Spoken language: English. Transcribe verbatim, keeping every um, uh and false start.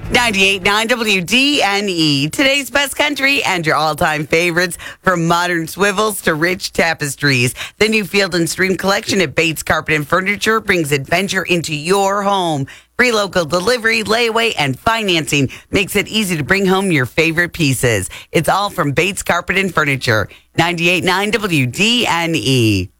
ninety-eight point nine W D N E, today's best country and your all-time favorites, from modern swivels to rich tapestries. The new Field and Stream collection at Bates Carpet and Furniture brings adventure into your home. Free local delivery, layaway, and financing makes it easy to bring home your favorite pieces. It's all from Bates Carpet and Furniture. ninety-eight point nine W D N E.